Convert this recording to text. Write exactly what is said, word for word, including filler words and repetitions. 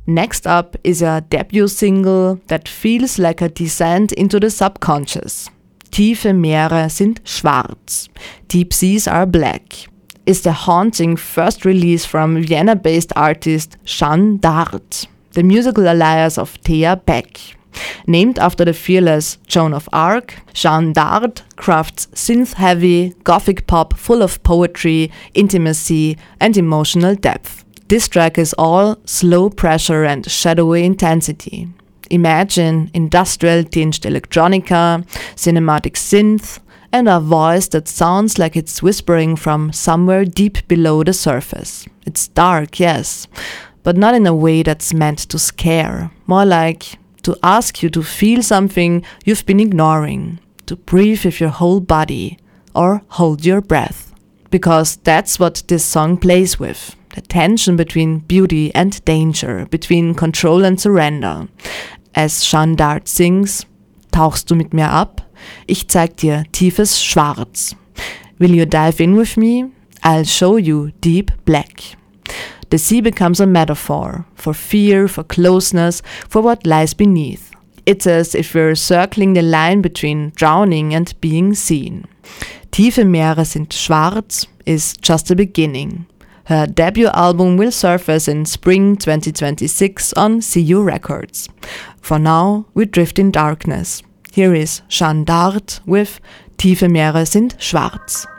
Next up is a debut single that feels like a descent into the subconscious. Tiefe Meere sind schwarz. Deep seas are black. Is the haunting first release from Vienna-based artist Jeanne Dart, the musical alias of Thea Beck. Named after the fearless Joan of Arc, Jeanne Dart crafts synth-heavy, gothic pop full of poetry, intimacy, and emotional depth. This track is all slow pressure and shadowy intensity. Imagine industrial-tinged electronica, cinematic synth, and a voice that sounds like it's whispering from somewhere deep below the surface. It's dark, yes, but not in a way that's meant to scare. More like to ask you to feel something you've been ignoring, to breathe with your whole body, or hold your breath. Because that's what this song plays with. The tension between beauty and danger, between control and surrender. As Jeanne Dart sings, tauchst du mit mir ab? Ich zeig dir tiefes Schwarz. Will you dive in with me? I'll show you deep black. The sea becomes a metaphor for fear, for closeness, for what lies beneath. It's as if we're circling the line between drowning and being seen. Tiefe Meere sind schwarz is just the beginning. Her debut album will surface in spring twenty twenty-six on C U Records. For now, we drift in darkness. Here is Jeanne Dart with Tiefe Meere sind schwarz.